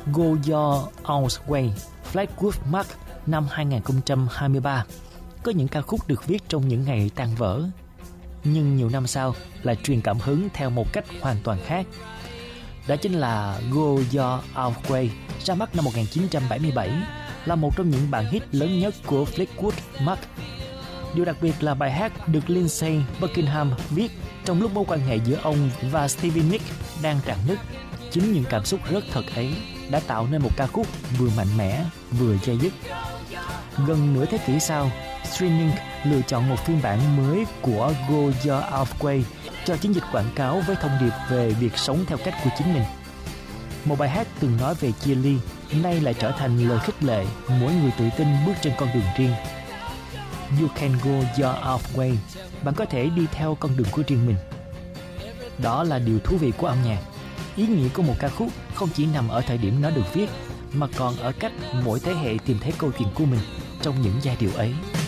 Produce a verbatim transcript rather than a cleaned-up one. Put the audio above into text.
Go Your Own Way, Fleetwood Mac năm hai không hai ba có những ca khúc được viết trong những ngày tan vỡ, nhưng nhiều năm sau lại truyền cảm hứng theo một cách hoàn toàn khác. Đó chính là Go Your Own Way, ra mắt năm một chín bảy bảy, là một trong những bản hit lớn nhất của Fleetwood Mac. Điều đặc biệt là bài hát được Lindsey Buckingham viết trong lúc mối quan hệ giữa ông và Stevie Nicks đang rạn nứt. Chính những cảm xúc rất thật ấy đã tạo nên một ca khúc vừa mạnh mẽ vừa dai dứt. Gần nửa thế kỷ sau, Streaming lựa chọn một phiên bản mới của Go Your Own Way cho chiến dịch quảng cáo với thông điệp về việc sống theo cách của chính mình. Một bài hát từng nói về chia ly, nay lại trở thành lời khích lệ mỗi người tự tin bước trên con đường riêng. You can go your own way. Bạn có thể đi theo con đường của riêng mình. Đó là điều thú vị của âm nhạc. Ý nghĩa của một ca khúc không chỉ nằm ở thời điểm nó được viết, mà còn ở cách mỗi thế hệ tìm thấy câu chuyện của mình trong những giai điệu ấy.